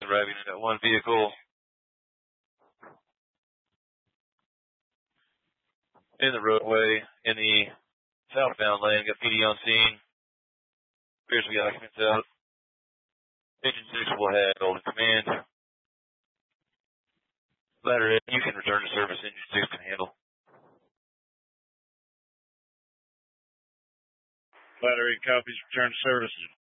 arriving in that one vehicle. In the roadway, in the southbound lane, got PD on scene. Appears we got occupants out. Engine 6 will have Golden Command. Ladder 8, you can return to service. Engine 6 can handle. Ladder 8 copies, return to service.